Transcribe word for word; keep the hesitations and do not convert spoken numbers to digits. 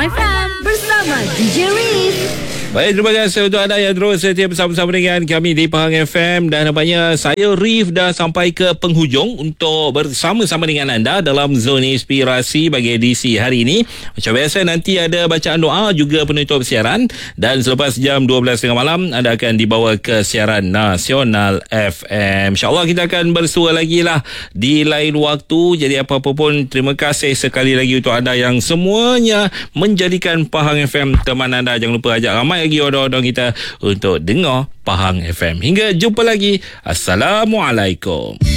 F M bersama D J Reef. Baik, terima kasih untuk anda yang terus setia bersama-sama dengan kami di Pahang F M. Dan nampaknya saya Reef dah sampai ke penghujung untuk bersama-sama dengan anda dalam Zona Inspirasi bagi edisi hari ini. Macam biasa, nanti ada bacaan doa juga penutup siaran. Dan selepas jam dua belas tiga puluh malam, anda akan dibawa ke siaran Nasional F M. InsyaAllah kita akan bersua lagi lah di lain waktu. Jadi apa-apa pun, terima kasih sekali lagi untuk anda yang semuanya menjadikan Pahang F M teman anda. Jangan lupa ajak ramai lagi orang-orang kita untuk dengar Pahang F M. Hingga jumpa lagi. Assalamualaikum.